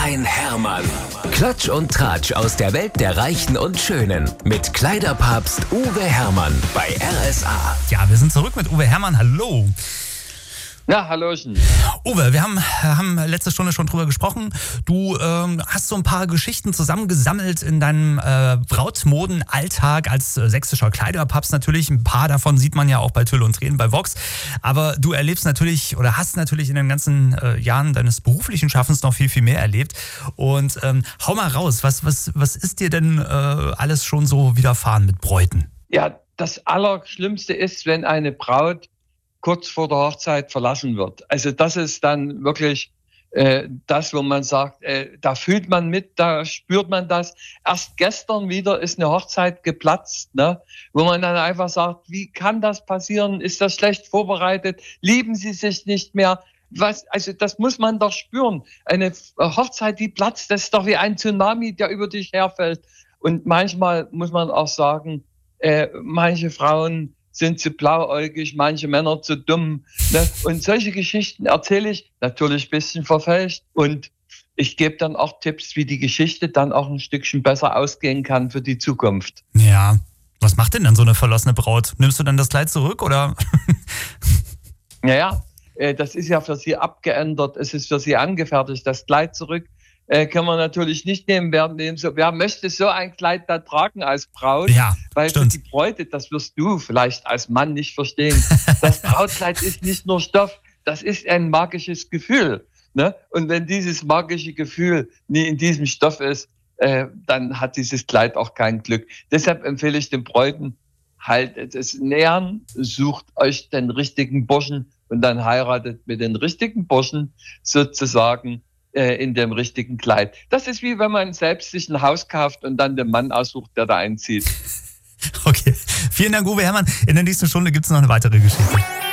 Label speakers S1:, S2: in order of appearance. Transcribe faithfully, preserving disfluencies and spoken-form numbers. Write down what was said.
S1: ein Hermann. Klatsch und Tratsch aus der Welt der Reichen und Schönen. Mit Kleiderpapst Uwe Hermann bei R S A.
S2: Ja, wir sind zurück mit Uwe Hermann. Hallo.
S3: Ja, hallöchen.
S2: Uwe, wir haben, haben letzte Stunde schon drüber gesprochen. Du ähm, hast so ein paar Geschichten zusammengesammelt in deinem äh, Brautmodenalltag als äh, sächsischer Kleiderpapst natürlich. Ein paar davon sieht man ja auch bei Tüll und Tränen bei Vox. Aber du erlebst natürlich oder hast natürlich in den ganzen äh, Jahren deines beruflichen Schaffens noch viel, viel mehr erlebt. Und ähm, hau mal raus, was, was, was ist dir denn äh, alles schon so widerfahren mit Bräuten?
S3: Ja, das Allerschlimmste ist, wenn eine Braut kurz vor der Hochzeit verlassen wird. Also das ist dann wirklich äh, das, wo man sagt, äh, da fühlt man mit, da spürt man das. Erst gestern wieder ist eine Hochzeit geplatzt, ne? Wo man dann einfach sagt, wie kann das passieren? Ist das schlecht vorbereitet? Lieben sie sich nicht mehr? Was, also das muss man doch spüren. Eine Hochzeit, die platzt, das ist doch wie ein Tsunami, der über dich herfällt. Und manchmal muss man auch sagen, äh, manche Frauen sind zu blauäugig, manche Männer zu dumm. Ne? Und solche Geschichten erzähle ich natürlich ein bisschen verfälscht. Und ich gebe dann auch Tipps, wie die Geschichte dann auch ein Stückchen besser ausgehen kann für die Zukunft.
S2: Ja, was macht denn dann so eine verlassene Braut? Nimmst du dann das Kleid zurück oder?
S3: Naja, das ist ja für sie abgeändert, es ist für sie angefertigt. Das Kleid zurück äh, kann man natürlich nicht nehmen. Wer, wer möchte so ein Kleid da tragen als Braut?
S2: Ja,
S3: weil
S2: stimmt.
S3: für die Bräute, das wirst du vielleicht als Mann nicht verstehen. Das Brautkleid ist nicht nur Stoff, das ist ein magisches Gefühl. Ne? Und wenn dieses magische Gefühl nie in diesem Stoff ist, äh, dann hat dieses Kleid auch kein Glück. Deshalb empfehle ich den Bräuten, haltet es nähern, sucht euch den richtigen Burschen und dann heiratet mit den richtigen Burschen sozusagen äh, in dem richtigen Kleid. Das ist wie wenn man selbst sich ein Haus kauft und dann den Mann aussucht, der da einzieht.
S2: Okay, vielen Dank, Uwe Hermann. In der nächsten Stunde gibt es noch eine weitere Geschichte.